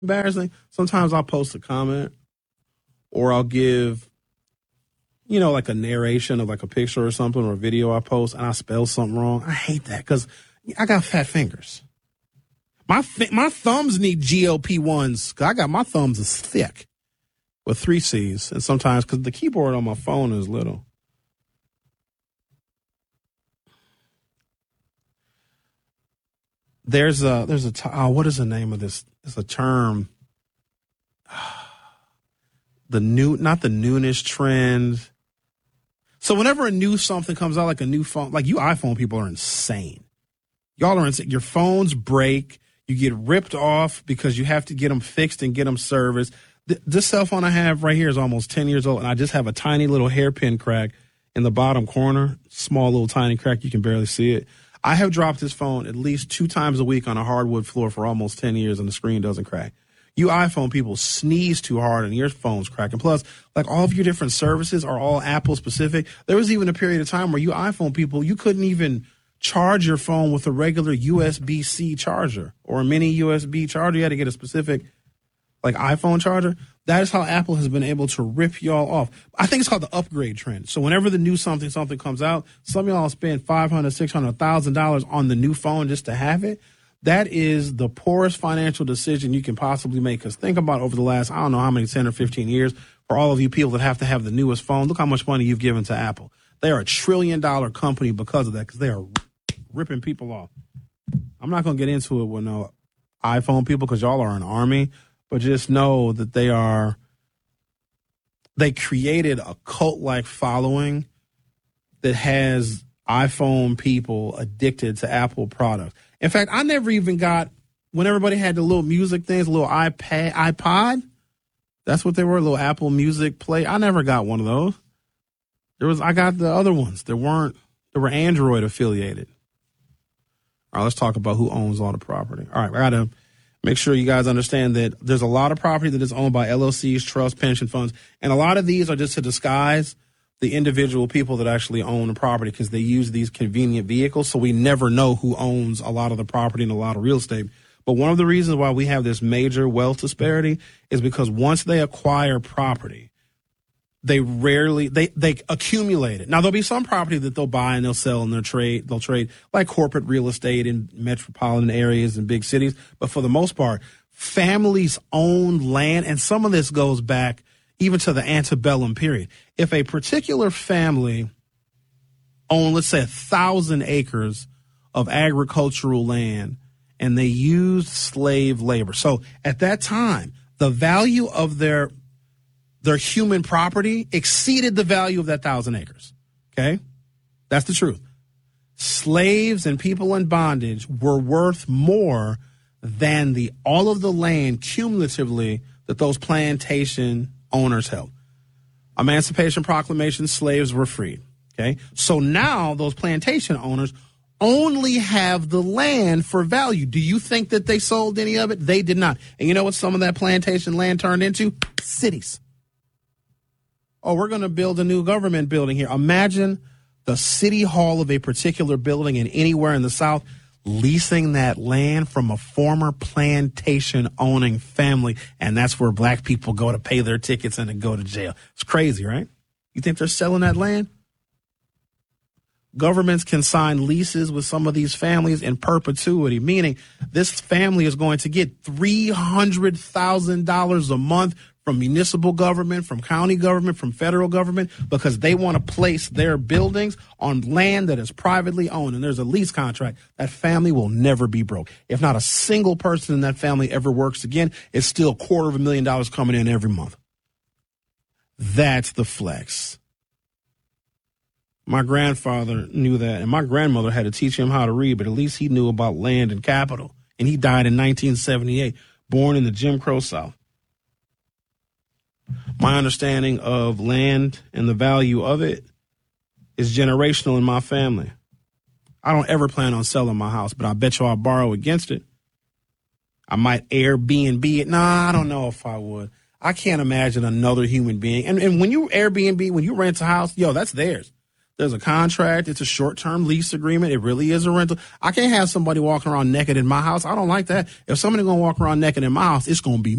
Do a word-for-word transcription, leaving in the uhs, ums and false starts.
embarrassing. Sometimes I'll post a comment or I'll give, you know, like a narration of like a picture or something or a video I post and I spell something wrong. I hate that because I got fat fingers. My my thumbs need G L P ones because I got my thumbs is thick with three C's. And sometimes because the keyboard on my phone is little. There's a, there's a, oh, what is the name of this? It's a term. The new, not the noonish trend. So whenever a new something comes out, like a new phone, like you iPhone people are insane. Y'all are insane. Your phones break. You get ripped off because you have to get them fixed and get them serviced. Th- this cell phone I have right here is almost ten years old, and I just have a tiny little hairpin crack in the bottom corner. Small little tiny crack. You can barely see it. I have dropped this phone at least two times a week on a hardwood floor for almost ten years, and the screen doesn't crack. You iPhone people sneeze too hard and your phone's cracking. Plus, like all of your different services are all Apple specific. There was even a period of time where you iPhone people, you couldn't even charge your phone with a regular U S B C charger or a mini U S B charger. You had to get a specific like iPhone charger. That is how Apple has been able to rip y'all off. I think it's called the upgrade trend. So whenever the new something, something comes out, some of y'all spend five hundred dollars, six hundred dollars, one thousand dollars on the new phone just to have it. That is the poorest financial decision you can possibly make. Because think about over the last, I don't know how many, ten or fifteen years, for all of you people that have to have the newest phone, look how much money you've given to Apple. They are a trillion dollar company because of that, because they are ripping people off. I'm not going to get into it with no iPhone people because y'all are an army, but just know that they are, they created a cult-like following that has iPhone people addicted to Apple products. In fact, I never even got, when everybody had the little music things, a little iPad, iPod, that's what they were, a little Apple Music Play. I never got one of those. There was, I got the other ones. There weren't, they were Android affiliated. All right, let's talk about who owns all the property. All right, I got to make sure you guys understand that there's a lot of property that is owned by L L Cs, trusts, pension funds, and a lot of these are just to disguise the individual people that actually own the property because they use these convenient vehicles, so we never know who owns a lot of the property and a lot of real estate. But one of the reasons why we have this major wealth disparity is because once they acquire property, they rarely, they, they accumulate it. Now, there'll be some property that they'll buy and they'll sell and they'll trade, they'll trade like corporate real estate in metropolitan areas and big cities. But for the most part, families own land, and some of this goes back even to the antebellum period. If a particular family owned, let's say, a thousand acres of agricultural land and they used slave labor. So at that time, the value of their their human property exceeded the value of that thousand acres. Okay? That's the truth. Slaves and people in bondage were worth more than the all of the land cumulatively that those plantation owners held. Emancipation Proclamation, slaves were freed. Okay? So now those plantation owners only have the land for value. Do you think that they sold any of it? They did not. And you know what some of that plantation land turned into? Cities. Oh, we're going to build a new government building here. Imagine the city hall of a particular building in anywhere in the South leasing that land from a former plantation owning family. And that's where black people go to pay their tickets and to go to jail. It's crazy, right? You think they're selling that land? Governments can sign leases with some of these families in perpetuity, meaning this family is going to get three hundred thousand dollars a month from municipal government, from county government, from federal government, because they want to place their buildings on land that is privately owned. And there's a lease contract. That family will never be broke. If not a single person in that family ever works again, it's still a quarter of a million dollars coming in every month. That's the flex. My grandfather knew that, and my grandmother had to teach him how to read, but at least he knew about land and capital. And he died in nineteen seventy-eight, born in the Jim Crow South. My understanding of land and the value of it is generational in my family. I don't ever plan on selling my house, but I bet you I'll borrow against it. I might Airbnb it. Nah, I don't know if I would. I can't imagine another human being. And, and when you Airbnb, when you rent a house, yo, that's theirs. There's a contract. It's a short-term lease agreement. It really is a rental. I can't have somebody walking around naked in my house. I don't like that. If somebody's going to walk around naked in my house, it's going to be